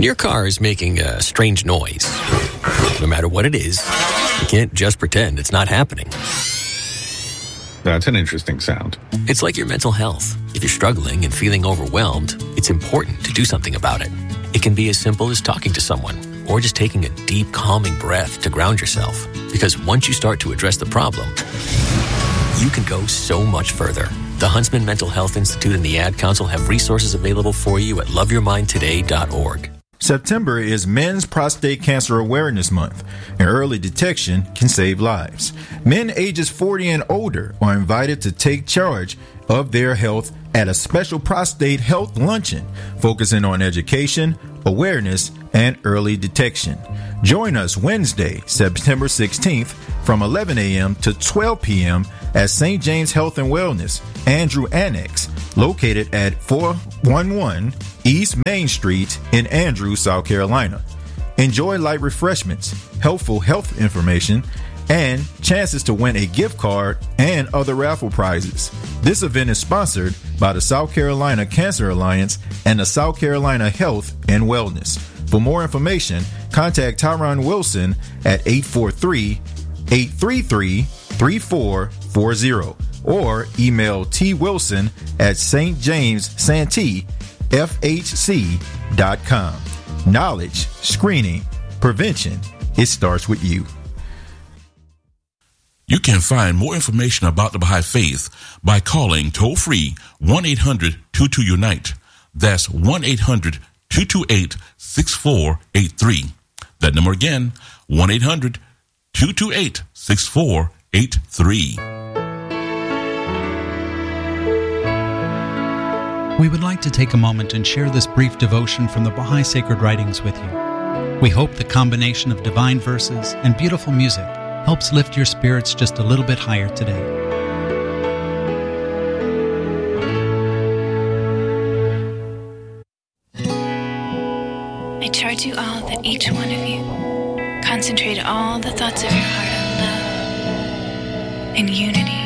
your car is making a strange noise, no matter what it is, you can't just pretend it's not happening. That's an interesting sound. It's like your mental health. If you're struggling and feeling overwhelmed, it's important to do something about it. It can be as simple as talking to someone or just taking a deep, calming breath to ground yourself. Because once you start to address the problem, you can go so much further. The Huntsman Mental Health Institute and the Ad Council have resources available for you at loveyourmindtoday.org. September is Men's Prostate Cancer Awareness Month, and early detection can save lives. Men ages 40 and older are invited to take charge of their health at a special prostate health luncheon focusing on education, awareness, and early detection. Join us Wednesday, September 16th from 11 a.m. to 12 p.m. at St. James Health and Wellness, Andrew Annex, located at 411 East Main Street in Andrews, South Carolina. Enjoy light refreshments, helpful health information, and chances to win a gift card and other raffle prizes. This event is sponsored by the South Carolina Cancer Alliance and the South Carolina Health and Wellness. For more information, contact Tyron Wilson at 843-833-3440 or email twilson at stjamessantefhc.com. Knowledge, screening, prevention, it starts with you. You can find more information about the Baha'i Faith by calling toll-free 1-800-22-UNITE. That's 1-800-228-6483. That number again, 1-800-228-6483. We would like to take a moment and share this brief devotion from the Baha'i Sacred Writings with you. We hope the combination of divine verses and beautiful music helps lift your spirits just a little bit higher today. I charge you all that each one of you concentrate all the thoughts of your heart on love and unity